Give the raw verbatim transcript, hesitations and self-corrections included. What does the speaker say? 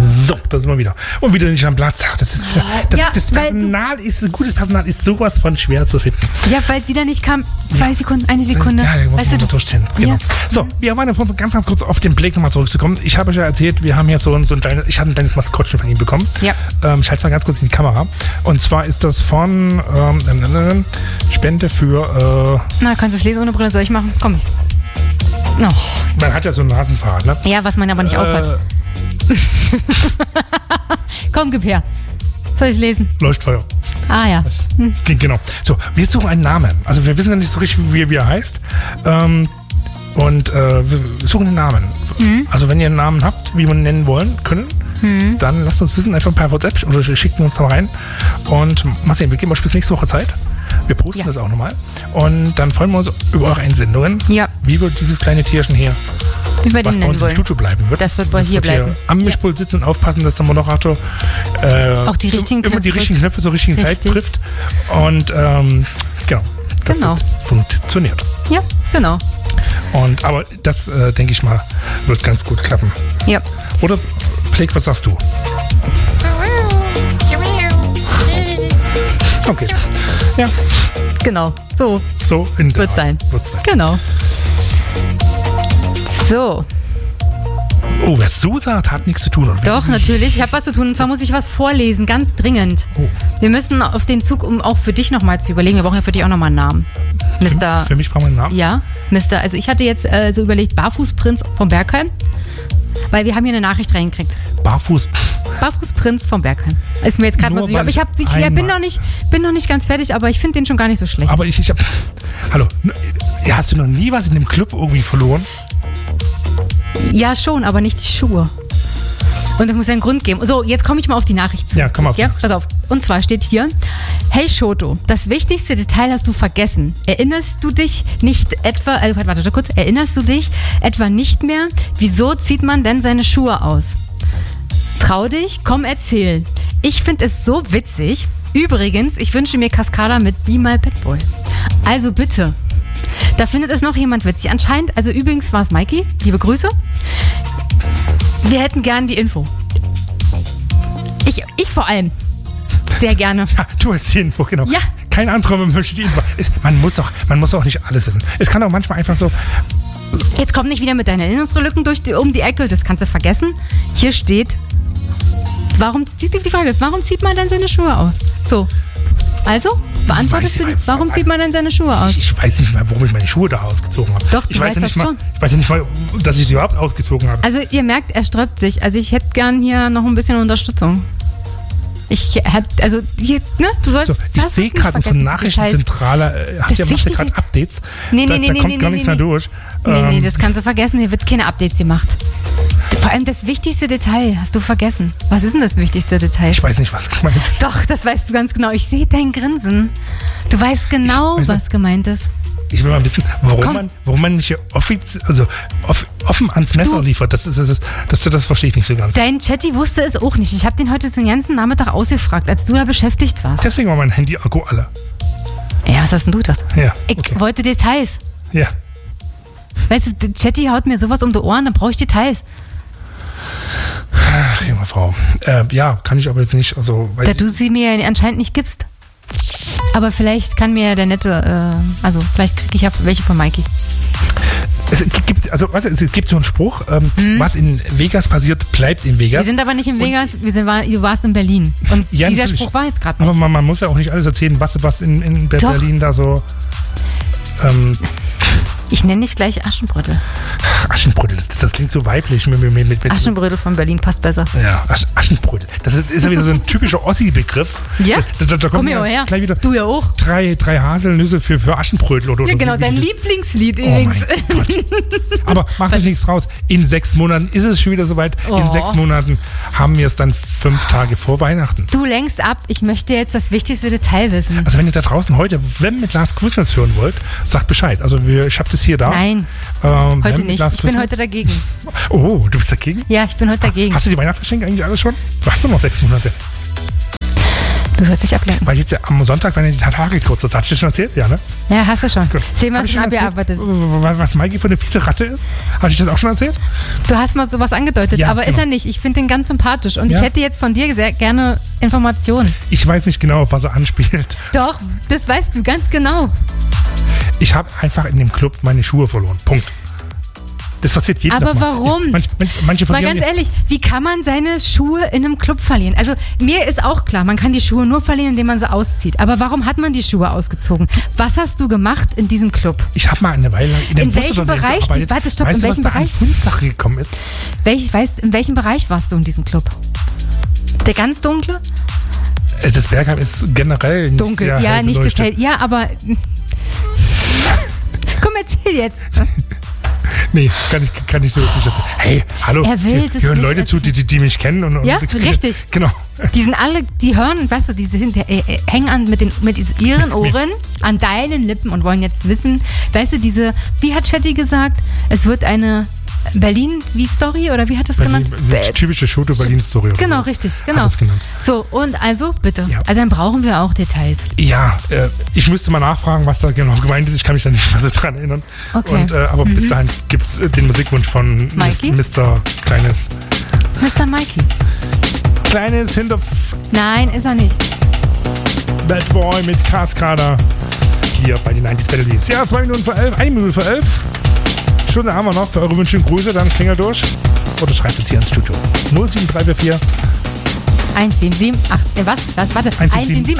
So, da sind wir wieder. Und wieder nicht am Platz. Das ist wieder, das, Ja, das Personal ist, gutes Personal ist sowas von schwer zu finden. Ja, weil es wieder nicht kam. Zwei ja. Sekunden, eine Sekunde. Ja, da muss weißt man du, durchstehen. Genau. Ja. So, wir waren jetzt ganz, ganz kurz auf den Blake nochmal zurückzukommen. Ich habe euch ja erzählt, wir haben hier so ein, so ein kleines, ich habe ein kleines Maskottchen von ihm bekommen. Ja. Ähm, ich halte es mal ganz kurz in die Kamera. Und zwar ist das von ähm, Spende für... Äh, Na, kannst du es lesen ohne Brille? Soll ich machen? Komm. Oh. Man hat ja so einen Nasenpfad, ne? Ja, was man aber nicht äh, aufhat. Komm, gib her. Soll ich es lesen? Leuchtfeuer. Ah ja. Hm. Genau. So, wir suchen einen Namen. Also wir wissen ja nicht so richtig, wie, wie er heißt. Ähm, und äh, wir suchen einen Namen. Mhm. Also wenn ihr einen Namen habt, wie wir ihn nennen wollen, können, mhm. dann lasst uns wissen, einfach per WhatsApp oder schickt uns da rein. Und mal sehen, wir geben euch bis nächste Woche Zeit. Wir posten ja. das auch nochmal. Und dann freuen wir uns über eure Einsendungen. Ja. Wie wird dieses kleine Tierchen hier, wie wir was den bei uns wollen. im Studio bleiben wird. Das wird bei hier bleiben. Hier am Mischpult sitzen und aufpassen, dass der Moderator äh, auch die richtigen immer die richtigen Knöpfe zur richtigen Richtig. Zeit trifft. Und ähm, genau, das genau. funktioniert. Ja, genau. Und, aber das, äh, denke ich mal, wird ganz gut klappen. Ja. Oder, Blake, was sagst du? Okay. Ja. Genau. So. So in wird sein. Wird sein. Genau. So. Oh, wer so sagt, hat nichts zu tun. Oder? Doch, natürlich. Ich habe was zu tun. Und zwar muss ich was vorlesen. Ganz dringend. Oh. Wir müssen auf den Zug, um auch für dich nochmal zu überlegen. Wir brauchen ja für dich auch nochmal einen Namen. Mister Für, für mich brauchen wir einen Namen? Ja. Mister Also ich hatte jetzt äh, so überlegt, Barfußprinz vom Bergheim. Weil wir haben hier eine Nachricht reingekriegt. Barfuß... Barfußprinz vom Bergheim. Ist mir jetzt gerade mal so. Aber ich, hab, ich ja, bin, noch nicht, bin noch nicht ganz fertig, aber ich finde den schon gar nicht so schlecht. Aber ich, ich hab. Hallo. Ja, hast du noch nie was in dem Club irgendwie verloren? Ja, schon, aber nicht die Schuhe. Und es muss ja einen Grund geben. So, jetzt komme ich mal auf die Nachricht zu. Ja, komm auf. Ja, pass auf. Und zwar steht hier: Hey Shoto, das wichtigste Detail hast du vergessen. Erinnerst du dich nicht etwa, also warte, warte kurz, erinnerst du dich etwa nicht mehr, wieso zieht man denn seine Schuhe aus? Trau dich, komm erzähl. Ich finde es so witzig. Übrigens, ich wünsche mir Cascada mit Be My Pet Boy. Also bitte. Da findet es noch jemand witzig. Anscheinend, also übrigens war es Mikey. Liebe Grüße. Wir hätten gern die Info. Ich, ich vor allem. Sehr gerne. Ja, du als die Info, genau. Ja. Kein anderer möchte die Info. Es, man, muss doch, man muss auch nicht alles wissen. Es kann auch manchmal einfach so... Jetzt komm nicht wieder mit deinen Erinnerungslücken durch die, um die Ecke. Das kannst du vergessen. Hier steht... Warum, die, die Frage, warum zieht man dann seine Schuhe aus? So, also, beantwortest du die, warum zieht man dann seine Schuhe aus? Ich, ich weiß nicht mal, warum ich meine Schuhe da ausgezogen habe. Doch, du ich weiß weißt ja das nicht schon. Mal, ich weiß ja nicht mal, dass ich sie überhaupt ausgezogen habe. Also, ihr merkt, er sträubt sich. Also, ich hätte gern hier noch ein bisschen Unterstützung. Ich hätte, also, hier, ne, du sollst... So, ich sehe gerade unsere Nachrichtenzentrale, äh, hat ja macht gerade Updates. Nee, nee, da, nee, da nee, kommt nee, gar nee, nichts nee. mehr durch. Nee, ähm, nee, das kannst du vergessen. Hier wird keine Updates gemacht. Vor allem das wichtigste Detail hast du vergessen. Was ist denn das wichtigste Detail? Ich weiß nicht, was gemeint ist. Doch, das weißt du ganz genau. Ich sehe dein Grinsen. Du weißt genau, weiß was gemeint ist. Ich will mal wissen, warum man, warum man nicht offiz- also off- offen ans Messer Du- liefert. Das, ist, das, ist, das, das verstehe ich nicht so ganz. Dein Chatty wusste es auch nicht. Ich habe den heute den ganzen Nachmittag ausgefragt, als du da beschäftigt warst. Deswegen war mein Handy-Akku alle. Ja, was hast denn du gedacht? Ja, Ich okay. wollte Details. Ja. Weißt du, der Chatty haut mir sowas um die Ohren, dann brauche ich Details. Ach, junge Frau. Äh, ja, kann ich aber jetzt nicht. Also, weiß Da ich, du sie mir ja anscheinend nicht gibst. Aber vielleicht kann mir der nette, äh, also vielleicht kriege ich ja welche von Mikey. es gibt, also weißt du, es gibt so einen Spruch, ähm, Mhm. was in Vegas passiert, bleibt in Vegas. Wir sind aber nicht in Und- Vegas, wir sind, war, du warst in Berlin. Und Ja, dieser natürlich. Spruch war jetzt gerade Aber nicht. man, man muss ja auch nicht alles erzählen, was, was in, in Be- Doch. Berlin da so. Ähm, Ich nenne dich gleich Aschenbrödel. Aschenbrödel, das, das klingt so weiblich. Mit, mit, mit, mit, Aschenbrödel von Berlin passt besser. Ja, Asch, Aschenbrödel. Das ist, ist ja wieder so ein typischer Ossi-Begriff. Ja? Da, da, da Komm kommen hier ja mal her. gleich wieder Du ja auch. drei, drei Haselnüsse für, für Aschenbrödel. Oder, Ja, oder genau, wie- wie dein dieses- Lieblingslied Oh übrigens. mein Gott. Aber macht euch nichts raus. In sechs Monaten ist es schon wieder soweit. Oh. In sechs Monaten haben wir es dann fünf Tage vor Weihnachten. Du lenkst ab, ich möchte jetzt das wichtigste Detail wissen. Also wenn ihr da draußen heute Wem mit Lars Christmas hören wollt, sagt Bescheid. Also wir, ich habe das hier da. Nein, Ähm, heute Wem mit nicht. Last Ich bin Christmas. heute dagegen. Oh, du bist dagegen? Ja, ich bin heute dagegen. Hast du die Weihnachtsgeschenke eigentlich alles schon? Du hast doch noch sechs Monate. Du sollst dich ablenken. Weil jetzt am Sonntag, wenn ihr die Tatare gekürzt hast, hatte ich das schon erzählt? Ja, ne? Ja, hast du schon. Gut. Zehnmal Hab ich schon schon abgearbeitet. erzählt, was Mikey für eine fiese Ratte ist? Hatte ich das auch schon erzählt? Du hast mal sowas angedeutet, Ja, aber genau. ist er nicht. Ich finde ihn ganz sympathisch und Ja. ich hätte jetzt von dir sehr gerne Informationen. Ich weiß nicht genau, auf was er anspielt. Doch, das weißt du ganz genau. Ich habe einfach in dem Club meine Schuhe verloren. Punkt. Das passiert jeden Aber Tag mal. warum? Ja, manche, manche, manche Mal verlieren ganz ehrlich, wie kann man seine Schuhe in einem Club verlieren? Also mir ist auch klar, man kann die Schuhe nur verlieren, indem man sie auszieht. Aber warum hat man die Schuhe ausgezogen? Was hast du gemacht in diesem Club? Ich habe mal eine Weile in dem In welchem Bereich? gearbeitet. Warte, stopp, weißt in du, welchem was da Bereich? an Fundsache gekommen ist? Welch, weißt, in welchem Bereich warst du in diesem Club? Der ganz dunkle? Das Bergheim ist generell nicht Dunkel, sehr ja, hell nicht das beleuchtet. hell. Ja, aber. Komm, erzähl jetzt. Nee, kann ich, kann ich so nicht erzählen. Hey, hallo, Er will hier das hören nicht Leute zu, die, die, die mich kennen. Und, und Ja, und, richtig. Genau. Die sind alle, die hören, weißt du, diese hinter, äh, äh, hängen an mit, den, mit ihren Ohren an deinen Lippen und wollen jetzt wissen, weißt du, diese, wie hat Chatty gesagt, es wird eine Berlin, wie Story oder wie hat das Berlin, genannt? das ist die typische Schoto-Berlin-Story. oder Genau, sowas. richtig, Hat genau. es genannt. So, und also, bitte. Ja. Also dann brauchen wir auch Details. Ja, äh, ich müsste mal nachfragen, was da genau gemeint ist. Ich kann mich da nicht mehr so dran erinnern. Okay. Und, äh, aber bis dahin gibt es äh, den Musikwunsch von Mikey? Mister Kleines. Mister Mikey. Kleines hinter Nein, ist er nicht. Bad Boy mit Cascada. Hier bei den neunzig Melodies. Ja, zwei Minuten vor elf, eine Minute vor elf. Stunde haben wir noch für eure Wünsche und Grüße. Dann Finger durch. Oder schreibt uns hier ins Studio. null sieben drei vier vier eins sieben sieben, ach, äh, was? was? Warte, eins sieben sieben,